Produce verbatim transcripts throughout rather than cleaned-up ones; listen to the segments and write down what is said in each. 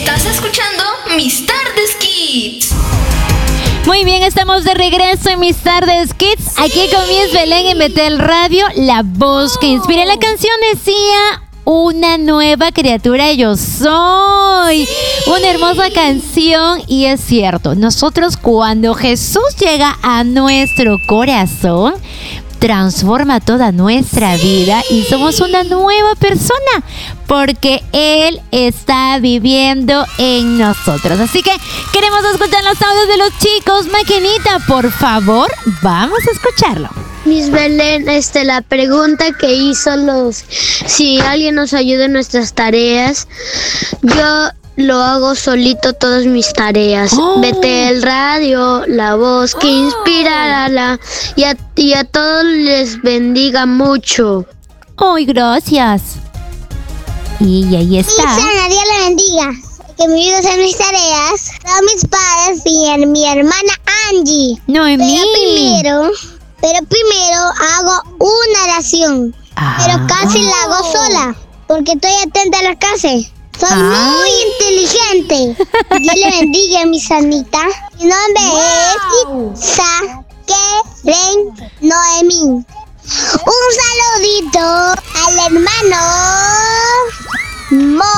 Estás escuchando Mis Tardes Kids. Muy bien, estamos de regreso en Mis Tardes Kids. Aquí con Miss Belén en Betel Radio, la voz que inspira. La canción decía: una nueva criatura yo soy. Una hermosa canción, y es cierto, nosotros cuando Jesús llega a nuestro corazón, transforma toda nuestra vida y somos una nueva persona porque Él está viviendo en nosotros. Así que queremos escuchar los audios de los chicos. Maquinita, por favor, vamos a escucharlo. Miss Belén, este, la pregunta que hizo los, si alguien nos ayuda en nuestras tareas, yo lo hago solito todas mis tareas. Oh. Betel Radio, la voz que inspira a la, y, a, y a todos les bendiga mucho. ¡Ay, gracias! Y ahí está. Dios le bendiga. Que me ayude a hacer mis tareas. A mis padres y a mi hermana Angie. Noemí. Pero primero, pero primero hago una oración. Ah. Pero casi la hago sola. Porque estoy atenta a las clases. Soy Ah. muy inteligente. Dios le bendiga, mi sanita. Mi nombre wow. es Saqueren Noemí. Un saludito al hermano Mocito.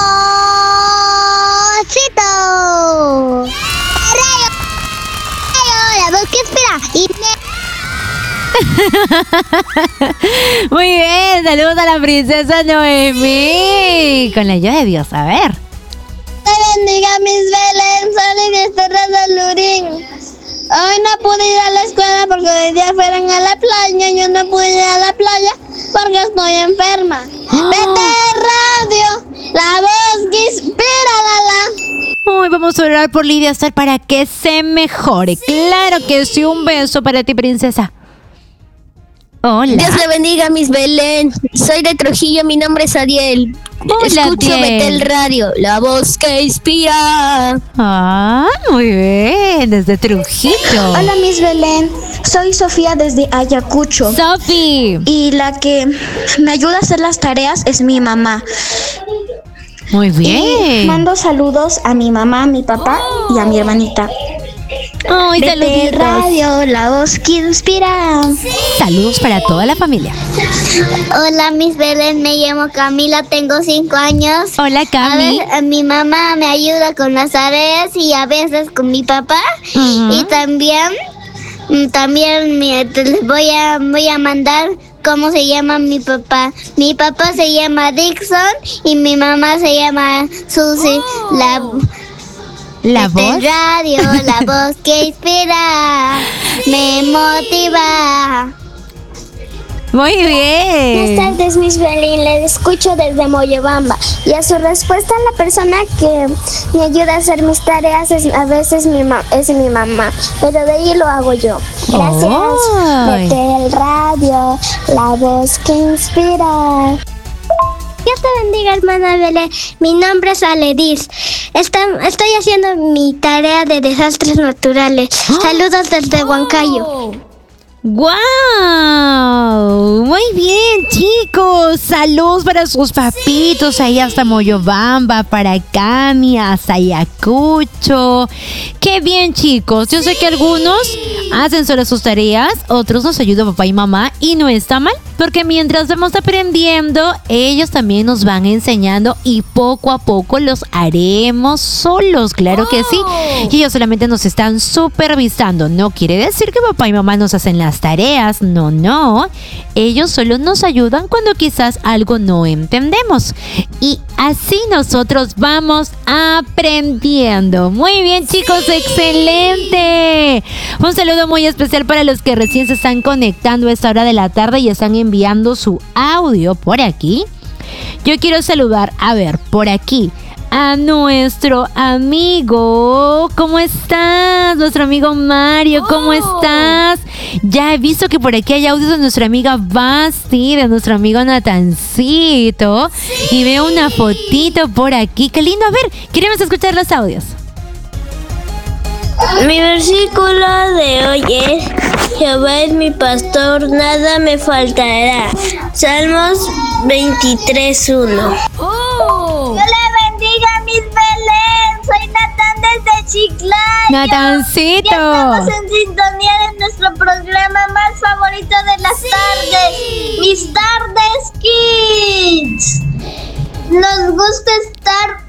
Rayo, rayo, la voz que espera. Y me... Muy bien, saludos a la princesa Noemí. Con la ayuda de Dios, a ver. Te bendiga, Miss Belén, soy de Terra de Lurín. Hoy no pude ir a la escuela porque hoy día fueron a la playa. Yo no pude ir a la playa porque estoy enferma. Oh. Vete radio, la voz que inspira, Lala. Hoy vamos a orar por Lidia Star para que se mejore. Sí. Claro que sí, un beso para ti, princesa. Hola. Dios le bendiga, Miss Belén. Soy de Trujillo, mi nombre es Ariel. Hola, Escucho Ariel. Betel Radio, la voz que inspira. Ah, muy bien, desde Trujillo. Hola, Miss Belén. Soy Sofía desde Ayacucho. Sofi. Y la que me ayuda a hacer las tareas es mi mamá. Muy bien. Y mando saludos a mi mamá, a mi papá y a mi hermanita. Ay, Betel saluditos. Radio, la voz que inspira. Saludos para toda la familia. Hola, Miss Belén, me llamo Camila, tengo cinco años. Hola, A Cami. ver, mi mamá me ayuda con las tareas y a veces con mi papá. Ujú. Y también, mm, también mi- te- les voy a, voy a mandar cómo se llama mi papá. Mi papá se llama Dixon y mi mamá se llama Susie. La, La Betel voz. Radio, la voz que inspira, me motiva. Muy bien. Buenas tardes, Miss Belén, le escucho desde Moyobamba. Y a su respuesta, la persona que me ayuda a hacer mis tareas es, a veces mi ma- es mi mamá, pero de ahí lo hago yo. Gracias. Ay. Betel Radio, la voz que inspira. Dios te bendiga, hermana Belén. Mi nombre es Aledis. Está- estoy haciendo mi tarea de desastres naturales. Saludos desde Huancayo. ¡Guau! Muy bien, chicos. Saludos para sus papitos ahí hasta Moyobamba, para Cami, hasta Ayacucho. ¡Qué bien, chicos! Yo sé que algunos hacen solo sus tareas, otros nos ayudan papá y mamá, y no está mal, porque mientras vamos aprendiendo, ellos también nos van enseñando y poco a poco los haremos solos, claro que sí. Y ellos solamente nos están supervisando. No quiere decir que papá y mamá nos hacen las tareas, no, no. Ellos solo nos ayudan cuando quizás algo no entendemos. Y así nosotros vamos aprendiendo. Muy bien, chicos, excelente. Un saludo muy especial para los que recién se están conectando a esta hora de la tarde y están enviando su audio por aquí. Yo quiero saludar, a ver, por aquí, a nuestro amigo. ¿Cómo estás? Nuestro amigo Mario, ¿cómo Oh. estás? Ya he visto que por aquí hay audios de nuestra amiga Basti, de nuestro amigo Natancito. Sí. Y veo una fotito por aquí. ¡Qué lindo! A ver, queremos escuchar los audios. Mi versículo de hoy es: Jehová es mi pastor, nada me faltará. Salmos veintitrés uno. Oh. Dios le bendiga, Miss Belén. Chiclayo. Natancito. Ya estamos en sintonía de nuestro programa más favorito de las sí. tardes, Mis Tardes Kids. Nos gusta estar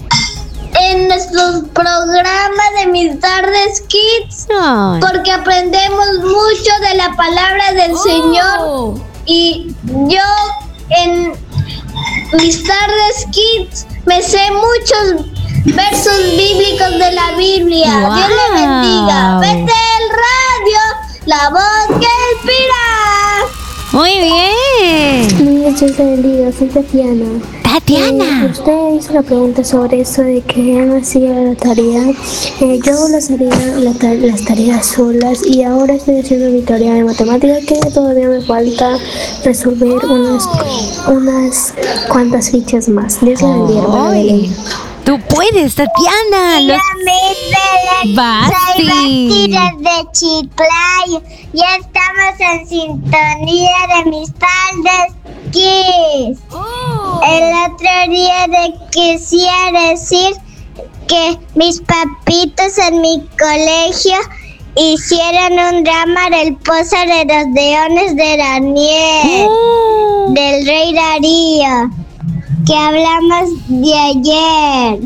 en nuestros programas de Mis Tardes Kids Ay. porque aprendemos mucho de la palabra del oh. Señor. Y yo en Mis Tardes Kids me sé muchos versos bíblicos de la Biblia. Wow. Dios le bendiga. Betel Radio, la voz que inspira. Muy bien. Muy Dios le bendiga. Soy Tatiana. Tatiana. Eh, usted hizo la pregunta sobre eso de que no hacía la tarea. Eh, yo hago las tareas, la ta- las tareas solas y ahora estoy haciendo mi tarea de matemática que todavía me falta resolver unas, unas cuantas fichas más. Dios le bendiga. Oh. Tú puedes, Tatiana. Los... Soy Basti desde Chiclayo. Ya estamos en sintonía de Mis Tardes Kids. Oh. El otro día de quisiera decir que mis papitos en mi colegio hicieron un drama del Pozo de los Leones de Daniel, oh. del Rey Darío, que hablamos de ayer.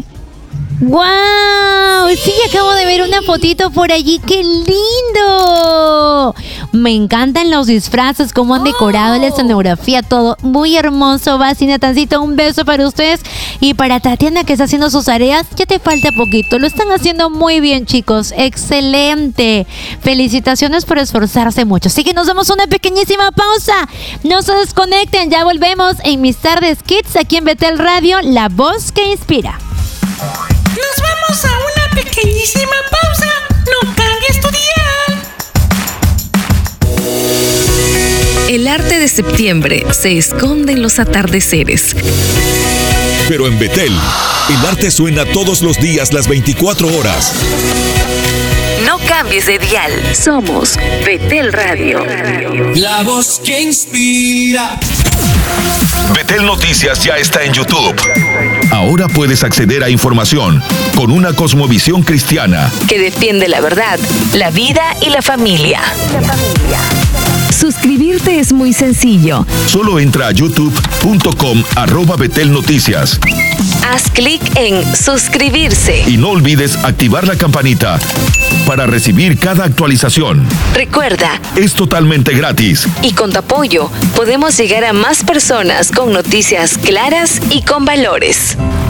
¡Wow! Sí, acabo de ver una fotito por allí. ¡Qué lindo! Me encantan los disfraces, cómo han decorado la escenografía, todo muy hermoso. Basti, Natancito, un beso para ustedes. Y para Tatiana, que está haciendo sus tareas, ya te falta poquito. Lo están haciendo muy bien, chicos. ¡Excelente! Felicitaciones por esforzarse mucho. Así que nos damos una pequeñísima pausa. No se desconecten, ya volvemos en Mis Tardes Kids, aquí en Betel Radio, la voz que inspira. Nos vamos a una pequeñísima pausa. No cambies tu dial. El arte de septiembre se esconde en los atardeceres. Pero en Betel, el arte suena todos los días, las veinticuatro horas. No cambies de dial. Somos Betel Radio. La voz que inspira. Betel Noticias ya está en YouTube. Ahora puedes acceder a información con una cosmovisión cristiana que defiende la verdad, la vida y la familia. La familia. Suscribirte es muy sencillo. Solo entra a youtube punto com arroba Betel Noticias. Haz clic en suscribirse. Y no olvides activar la campanita para recibir cada actualización. Recuerda, es totalmente gratis. Y con tu apoyo podemos llegar a más personas con noticias claras y con valores.